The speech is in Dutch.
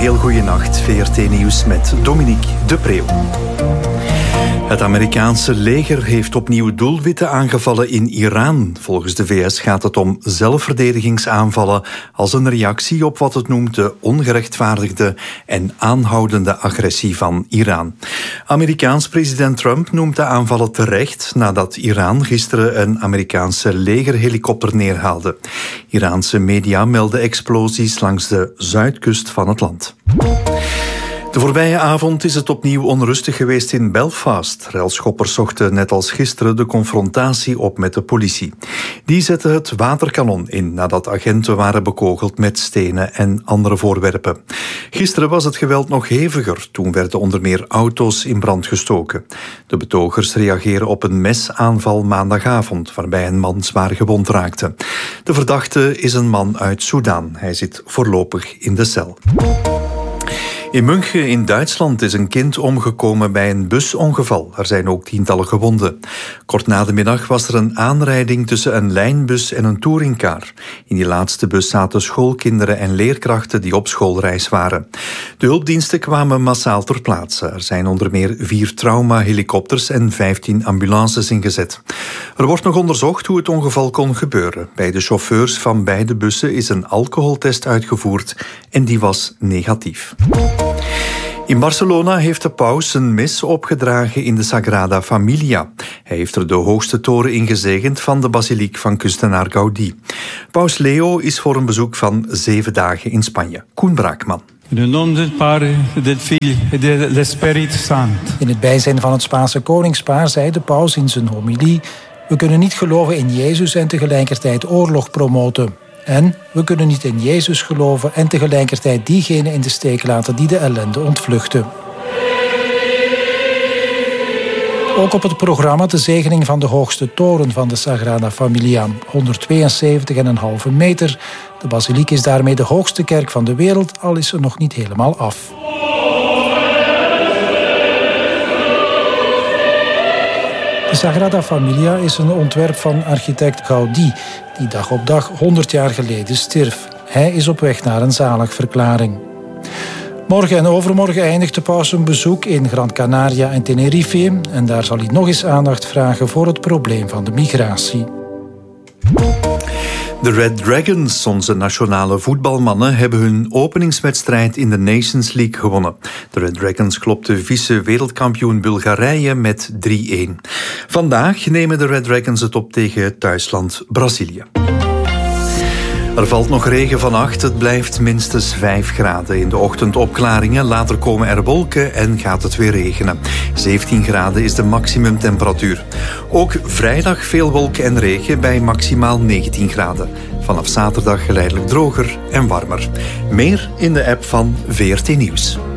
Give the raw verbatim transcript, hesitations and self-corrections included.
heel goede nacht. V R T Nieuws met Dominique de Preeuw. Het Amerikaanse leger heeft opnieuw doelwitten aangevallen in Iran. Volgens de V S gaat het om zelfverdedigingsaanvallen als een reactie op wat het noemt de ongerechtvaardigde en aanhoudende agressie van Iran. Amerikaans president Trump noemt de aanvallen terecht nadat Iran gisteren een Amerikaanse legerhelikopter neerhaalde. Iraanse media melden explosies langs de zuidkust van het land. De voorbije avond is het opnieuw onrustig geweest in Belfast. Relschoppers zochten net als gisteren de confrontatie op met de politie. Die zetten het waterkanon in nadat agenten waren bekogeld met stenen en andere voorwerpen. Gisteren was het geweld nog heviger. Toen werden onder meer auto's in brand gestoken. De betogers reageren op een mesaanval maandagavond, waarbij een man zwaar gewond raakte. De verdachte is een man uit Soedan. Hij zit voorlopig in de cel. In München in Duitsland is een kind omgekomen bij een busongeval. Er zijn ook tientallen gewonden. Kort na de middag was er een aanrijding tussen een lijnbus en een touringcar. In die laatste bus zaten schoolkinderen en leerkrachten die op schoolreis waren. De hulpdiensten kwamen massaal ter plaatse. Er zijn onder meer vier traumahelikopters en vijftien ambulances ingezet. Er wordt nog onderzocht hoe het ongeval kon gebeuren. Bij de chauffeurs van beide bussen is een alcoholtest uitgevoerd en die was negatief. In Barcelona heeft de paus een mis opgedragen in de Sagrada Familia. Hij heeft er de hoogste toren in gezegend van de basiliek van kunstenaar Gaudí. Paus Leo is voor een bezoek van zeven dagen in Spanje. Koen Braakman. In het naam del Padre, del Figlio e dello Spirito Santo. In het bijzijn van het Spaanse koningspaar zei de paus in zijn homilie: we kunnen niet geloven in Jezus en tegelijkertijd oorlog promoten. En we kunnen niet in Jezus geloven en tegelijkertijd diegenen in de steek laten die de ellende ontvluchten. Ook op het programma de zegening van de hoogste toren van de Sagrada Familia, honderdtweeënzeventig komma vijf meter. De basiliek is daarmee de hoogste kerk van de wereld, al is ze nog niet helemaal af. De Sagrada Familia is een ontwerp van architect Gaudí, die dag op dag honderd jaar geleden stierf. Hij is op weg naar een zaligverklaring. Morgen en overmorgen eindigt de paus zijn bezoek in Gran Canaria en Tenerife. En daar zal hij nog eens aandacht vragen voor het probleem van de migratie. De Red Dragons, onze nationale voetbalmannen, hebben hun openingswedstrijd in de Nations League gewonnen. De Red Dragons klopten vice-wereldkampioen Bulgarije met drie-een. Vandaag nemen de Red Dragons het op tegen thuisland Brazilië. Er valt nog regen vannacht. Het blijft minstens vijf graden. In de ochtend opklaringen, later komen er wolken en gaat het weer regenen. zeventien graden is de maximumtemperatuur. Ook vrijdag veel wolken en regen bij maximaal negentien graden. Vanaf zaterdag geleidelijk droger en warmer. Meer in de app van V R T Nieuws.